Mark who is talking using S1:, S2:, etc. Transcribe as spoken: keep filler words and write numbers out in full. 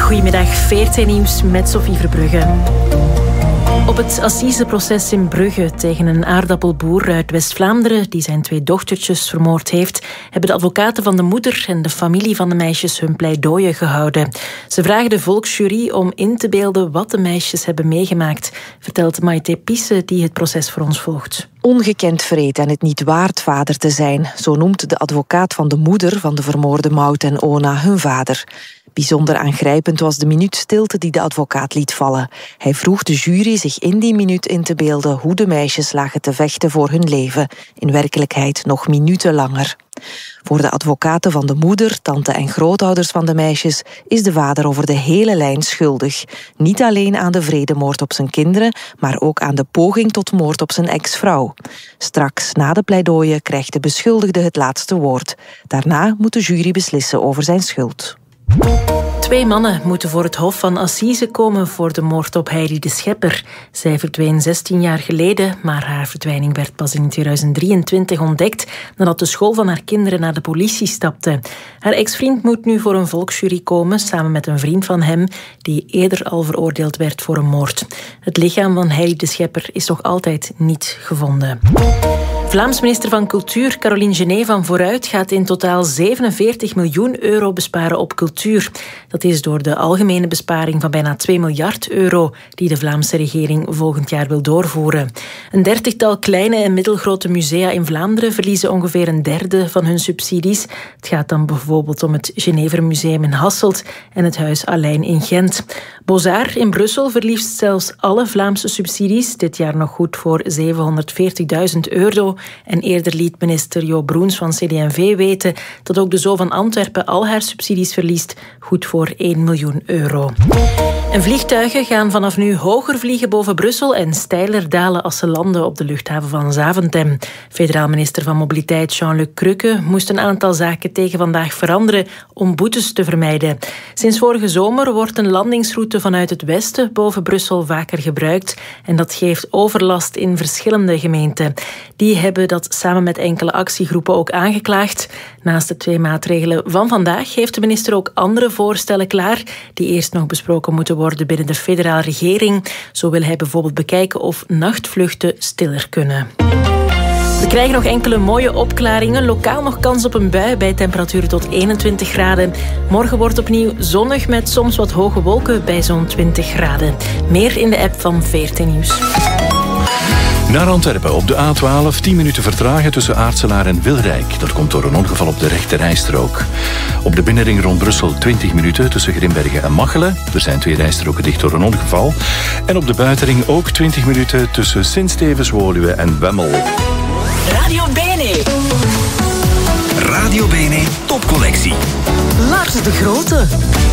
S1: Goedemiddag, V R T Nieuws met Sophie Verbrugge. Op het assiseproces in Brugge tegen een aardappelboer uit West-Vlaanderen die zijn twee dochtertjes vermoord heeft, hebben de advocaten van de moeder en de familie van de meisjes hun pleidooien gehouden. Ze vragen de volksjury om in te beelden wat de meisjes hebben meegemaakt, vertelt Maite Pisse die het proces voor ons volgt.
S2: Ongekend wreed en het niet waard vader te zijn, zo noemt de advocaat van de moeder van de vermoorde Maud en Ona hun vader. Bijzonder aangrijpend was de minuut stilte die de advocaat liet vallen. Hij vroeg de jury zich in die minuut in te beelden hoe de meisjes lagen te vechten voor hun leven. In werkelijkheid nog minuten langer. Voor de advocaten van de moeder, tante en grootouders van de meisjes is de vader over de hele lijn schuldig. Niet alleen aan de vredemoord op zijn kinderen, maar ook aan de poging tot moord op zijn ex-vrouw. Straks, na de pleidooien, krijgt de beschuldigde het laatste woord. Daarna moet de jury beslissen over zijn schuld.
S1: Twee mannen moeten voor het Hof van Assise komen voor de moord op Heidi de Schepper. Zij verdween zestien jaar geleden, maar haar verdwijning werd pas in tweeduizend drieëntwintig ontdekt nadat de school van haar kinderen naar de politie stapte. Haar ex-vriend moet nu voor een volksjury komen, samen met een vriend van hem, die eerder al veroordeeld werd voor een moord. Het lichaam van Heidi de Schepper is nog altijd niet gevonden. Vlaams minister van Cultuur Caroline Genet van Vooruit gaat in totaal zevenenveertig miljoen euro besparen op cultuur. Dat is door de algemene besparing van bijna twee miljard euro die de Vlaamse regering volgend jaar wil doorvoeren. Een dertigtal kleine en middelgrote musea in Vlaanderen verliezen ongeveer een derde van hun subsidies. Het gaat dan bijvoorbeeld om het Genever Museum in Hasselt en het Huis Allein in Gent. Beaux-Arts in Brussel verliest zelfs alle Vlaamse subsidies, dit jaar nog goed voor zevenhonderdveertigduizend euro. En eerder liet minister Jo Broens van C D en V weten dat ook de Zoo van Antwerpen al haar subsidies verliest, goed voor één miljoen euro. En vliegtuigen gaan vanaf nu hoger vliegen boven Brussel en steiler dalen als ze landen op de luchthaven van Zaventem. Federaal minister van Mobiliteit Jean-Luc Crukke moest een aantal zaken tegen vandaag veranderen om boetes te vermijden. Sinds vorige zomer wordt een landingsroute vanuit het westen boven Brussel vaker gebruikt en dat geeft overlast in verschillende gemeenten. Die hebben dat samen met enkele actiegroepen ook aangeklaagd. Naast de twee maatregelen van vandaag heeft de minister ook andere voorstellen klaar die eerst nog besproken moeten worden binnen de federale regering. Zo wil hij bijvoorbeeld bekijken of nachtvluchten stiller kunnen. We krijgen nog enkele mooie opklaringen. Lokaal nog kans op een bui bij temperaturen tot eenentwintig graden. Morgen wordt opnieuw zonnig met soms wat hoge wolken bij zo'n twintig graden. Meer in de app van V R T Nieuws.
S3: Naar Antwerpen op de A twaalf, tien minuten vertragen tussen Aartselaar en Wilrijk. Dat komt door een ongeval op de rechte rijstrook. Op de binnenring rond Brussel twintig minuten tussen Grimbergen en Machelen. Er zijn twee rijstroken dicht door een ongeval. En op de buitenring ook twintig minuten tussen Sint-Stevens-Woluwe en Wemmel.
S4: Radio Bene. Radio Bene topcollectie.
S5: Lars de Grote.